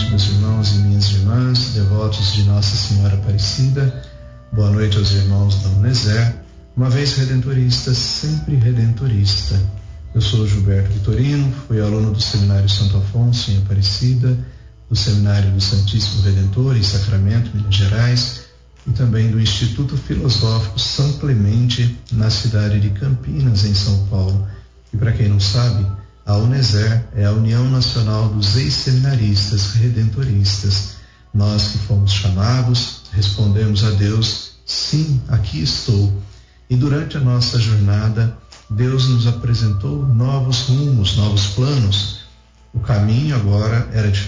meus irmãos e minhas irmãs, devotos de Nossa Senhora Aparecida. Boa noite aos irmãos da Uneser, uma vez redentorista, sempre redentorista. Eu sou Gilberto Vitorino, fui aluno do Seminário Santo Afonso em Aparecida, do Seminário do Santíssimo Redentor em Sacramento, Minas Gerais, e também do Instituto Filosófico São Clemente, na cidade de Campinas, em São Paulo. E para quem não sabe, a Uneser é a União Nacional dos Ex-Seminaristas Redentoristas. Nós que fomos chamados, respondemos a Deus, sim, aqui estou. E durante a nossa jornada, Deus nos apresentou novos rumos, novos planos. O caminho agora era diferente.